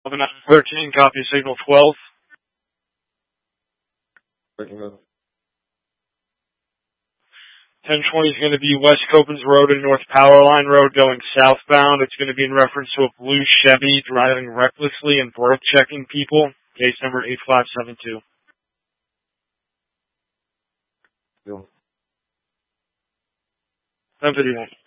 13, copy signal 12. 1020 is going to be West Copans Road and North Powerline Road going southbound. It's going to be in reference to a blue Chevy driving recklessly and brake checking people. Case number 8572. Have a good night.